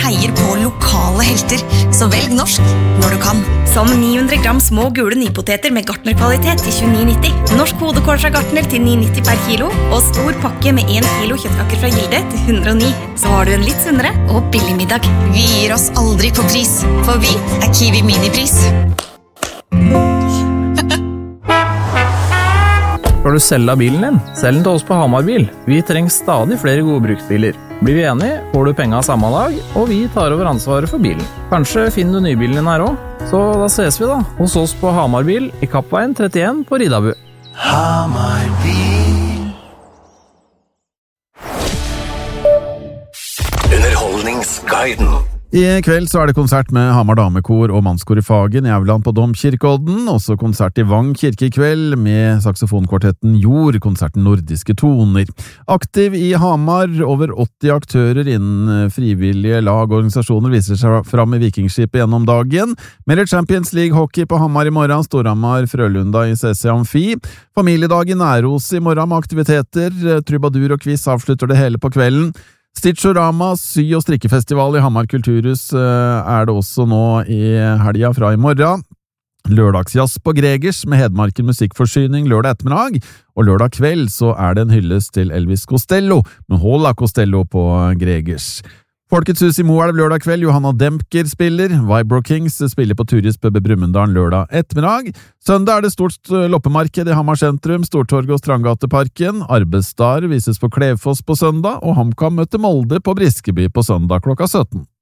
heier på lokale helter, så velg norsk når du kan. Som 900 gram små gule nypoteter med Gartner-kvalitet til 29,90. Norsk hodekors av Gartner til 9,90 per kilo, og stor pakke med 1 kilo kjøttkaker fra Gilde til 109. Så har du en litt sunnere og billig middag. Vi gir oss aldri på pris, for vi Kiwi Minipris. Skal du selge bilen din? Selg den til oss på Hamarbil. Vi trenger stadig flere gode bruksbiler. Blir vi enige, får du penger samme dag, og vi tar over ansvaret for bilen. Kanskje finner du nybilen din her også? Så da ses vi da, hos oss på Hamarbil i Kappveien 31 på Ridabu. Hamarbil. Underholdningsguiden. I kveld så det konsert med Hamar Damekor og Mannskor i Fagen i Auland på Domkirkeodden, også konsert i Vang kirke i kveld med saksofonkvartetten Jord, konserten Nordiske Toner. Aktiv i Hamar, over 80 aktører innen frivillige lag og organisasjoner viser seg fram i Vikingskipet gjennom dagen. Mer Champions League hockey på Hamar i morgen, Storhamar, Frølunda i CC Amfi. Familiedag i Næros i morgen med aktiviteter, trubadur og quiz avslutter det hele på kvelden. Stitchorama, sy- og strikkefestival i Hamar Kulturhus det også nå i helga fra i morgen. Lørdagsjazz på Gregers med Hedmarken musikkforsyning lørdag ettermiddag, og lørdag kveld så det en hyllest til Elvis Costello med Hola Costello på Gregers. Folkets hus i Moelv lørdag kveld, Johanna Dempker spiller, Vibro Kings spiller på Turis Pub i Brumunddal lørdag ettermiddag. Søndag det stort loppemarked i Hamar sentrum, Stortorget og Strandgateparken. Arbeidsdager vises på Klevfoss på søndag, og HamKam møter Molde på Briskeby på søndag klokka 17.